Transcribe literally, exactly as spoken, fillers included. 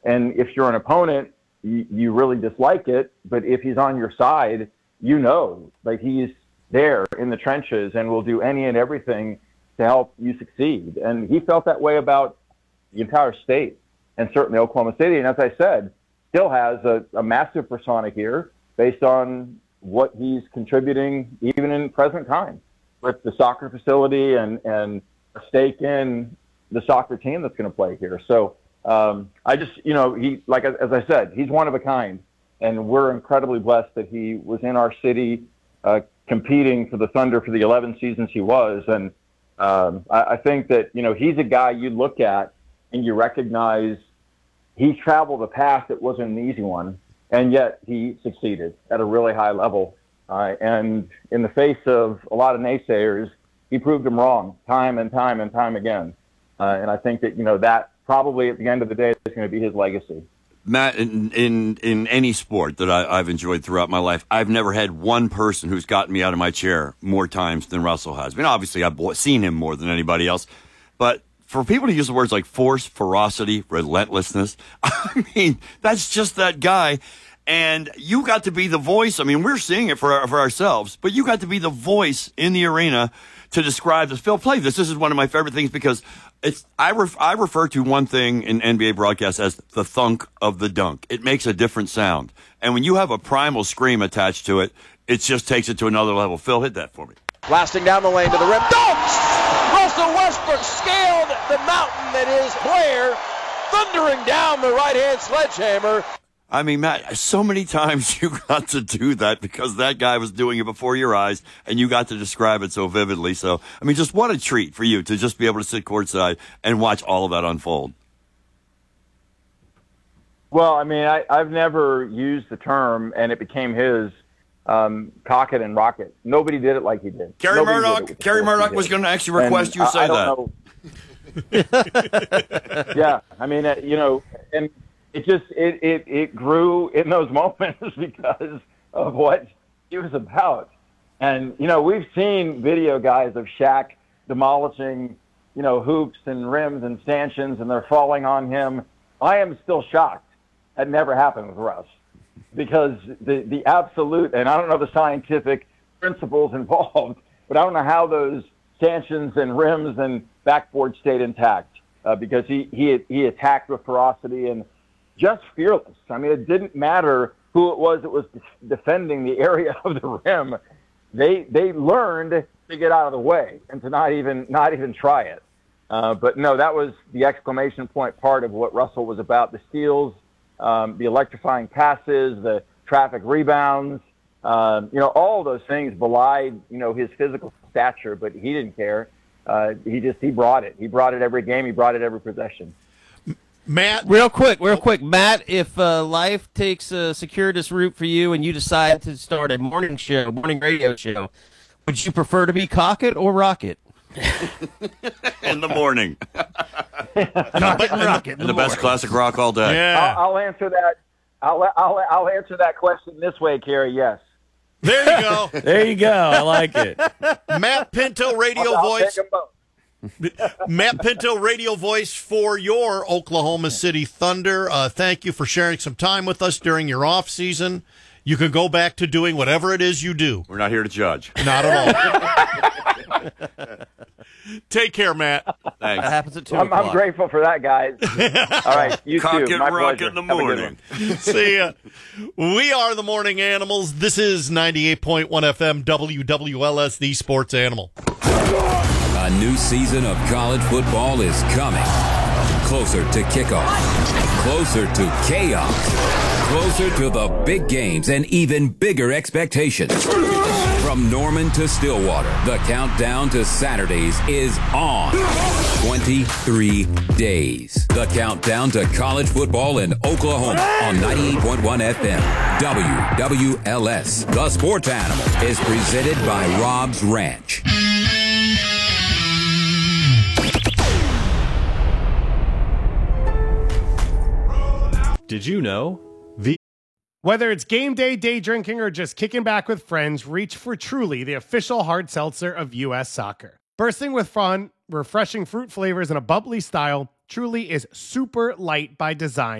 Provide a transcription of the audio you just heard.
and if you're an opponent, you, you really dislike it. But if he's on your side, you know, like he's there in the trenches and will do any and everything to help you succeed. And he felt that way about the entire state and certainly Oklahoma City. And as I said, still has a, a massive persona here based on what he's contributing even in present time with the soccer facility and, and a stake in the soccer team that's going to play here. So um, I just, you know, he, like, as I said, he's one of a kind. And we're incredibly blessed that he was in our city uh, competing for the Thunder for the eleven seasons he was. And um, I, I think that, you know, he's a guy you look at and you recognize he traveled a path that wasn't an easy one, and yet he succeeded at a really high level. Uh, and in the face of a lot of naysayers, he proved them wrong time and time and time again. Uh, and I think that, you know, that probably at the end of the day is going to be his legacy. Matt, in, in in any sport that I, I've enjoyed throughout my life, I've never had one person who's gotten me out of my chair more times than Russell has. I mean, obviously, I've seen him more than anybody else. But for people to use the words like force, ferocity, relentlessness, I mean, that's just that guy. And you got to be the voice. I mean, we're seeing it for, for ourselves, but you got to be the voice in the arena to describe this. Phil, play this. This is one of my favorite things because it's I, ref, I refer to one thing in N B A broadcasts as the thunk of the dunk. It makes a different sound. And when you have a primal scream attached to it, it just takes it to another level. Phil, hit that for me. Blasting down the lane to the rim. Dunks! Russell Westbrook scaled the mountain that is Blair, thundering down the right-hand sledgehammer. I mean, Matt, so many times you got to do that because that guy was doing it before your eyes, and you got to describe it so vividly. So, I mean, just what a treat for you to just be able to sit courtside and watch all of that unfold. Well, I mean, I, I've never used the term, and it became his, um, cock it and rock it. Nobody did it like he did. Kerry Murdoch, Kerry Murdoch was going to actually request and you say I, I that. Yeah, I mean, uh, you know, and it just it, it it grew in those moments because of what he was about. And you know, we've seen video guys of Shaq demolishing, you know, hoops and rims and stanchions, and they're falling on him. I am still shocked. That never happened with Russ, because the the absolute, and I don't know the scientific principles involved, but I don't know how those stanchions and rims and backboard stayed intact, uh, because he he he attacked with ferocity and just fearless. I mean, it didn't matter who it was that was defending the area of the rim. They they learned to get out of the way and to not even not even try it. Uh, but no, that was the exclamation point part of what Russell was about: the steals, um, the electrifying passes, the traffic rebounds. Um, you know, all of those things belied, you know, his physical stature, but he didn't care. Uh, he just he brought it. He brought it every game. He brought it every possession. Matt, real quick, real quick, Matt, if uh, life takes a circuitous route for you and you decide to start a morning show, morning radio show, would you prefer to be cock it or rock it? In the morning. Cock it and rock it. And the best classic rock all day. Yeah. I'll, I'll answer that. I'll, I'll I'll answer that question this way, Kerry. Yes. There you go. There you go. I like it. Matt Pinto, radio I'll voice. take 'em both. Matt Pinto, radio voice for your Oklahoma City Thunder. Uh, thank you for sharing some time with us during your off season. You can go back to doing whatever it is you do. We're not here to judge. Not at all. Take care, Matt. Thanks. That happens at two I'm, o'clock. I'm grateful for that, guys. All right, you Cock too. it, My rock pleasure. it in the Have a good morning. one. See ya. We are the Morning Animals. This is ninety-eight point one F M W W L S, the Sports Animal. A new season of college football is coming. Closer to kickoff. Closer to chaos. Closer to the big games and even bigger expectations. From Norman to Stillwater, the countdown to Saturdays is on. twenty-three days. The countdown to college football in Oklahoma on ninety-eight point one F M. W W L S. The Sports Animal is presented by Rob's Ranch. Did you know? Whether it's game day, day drinking, or just kicking back with friends, reach for Truly, the official hard seltzer of U S Soccer. Bursting with fun, refreshing fruit flavors, and a bubbly style, Truly is super light by design.